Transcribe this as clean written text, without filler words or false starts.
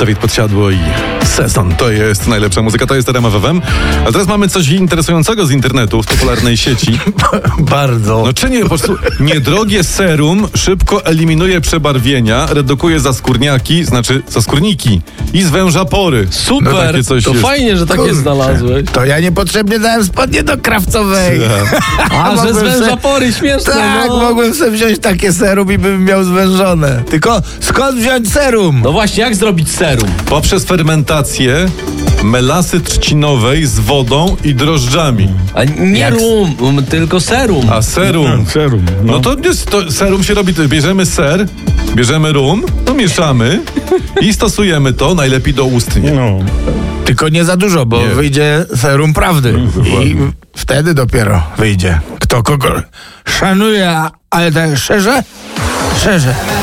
Dawid Podsiadło i Sezon. To jest najlepsza muzyka, to jest RMF FM. A teraz mamy coś interesującego z internetu, z popularnej sieci. Bardzo. No czyni po prostu niedrogie serum szybko eliminuje przebarwienia, redukuje zaskórniki i zwęża pory. Super, No, takie coś to jest. fajnie, że takie znalazłeś. To ja niepotrzebnie dałem spodnie do krawcowej. A, że mogłem zwęża pory, śmieszne. Tak, no. mogłem sobie wziąć takie serum i bym miał zwężone. Tylko skąd wziąć serum? No właśnie, jak zrobić serum? Poprzez fermentację melasy trzcinowej z wodą i drożdżami. A nie rum, tylko serum. A serum. Serum. No to serum się robi, bierzemy ser, bierzemy rum, to mieszamy i stosujemy to najlepiej doustnie. No. Tylko nie za dużo, bo Nie. wyjdzie serum prawdy. I wtedy dopiero wyjdzie, kto kogo szanuje, ale tak szczerze,